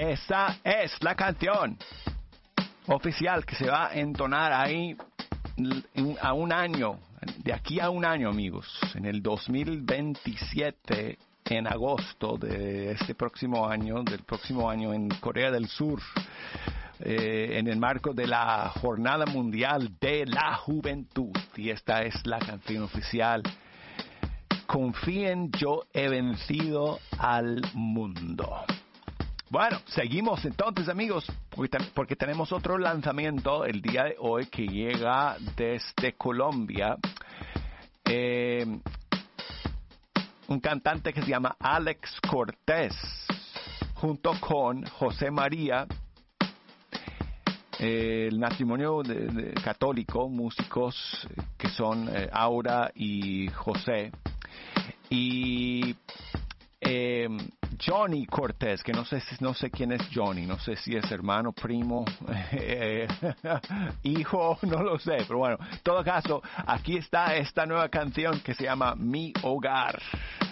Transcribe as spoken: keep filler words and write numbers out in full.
esa es la canción oficial que se va a entonar ahí a un año, de aquí a un año, amigos, en el dos mil veintisiete, en agosto de este próximo año, del próximo año en Corea del Sur, eh, en el marco de la Jornada Mundial de la Juventud. Y esta es la canción oficial. Confíen, yo he vencido al mundo. Bueno, seguimos entonces, amigos, porque, porque tenemos otro lanzamiento el día de hoy que llega desde Colombia. Eh, un cantante que se llama Alex Cortés, junto con José María, eh, el matrimonio de, de católico, músicos que son eh, Aura y José. Y eh, Johnny Cortés, que no sé, no sé quién es Johnny, no sé si es hermano, primo, eh, hijo, no lo sé, pero bueno, en todo caso, aquí está esta nueva canción que se llama Mi Hogar.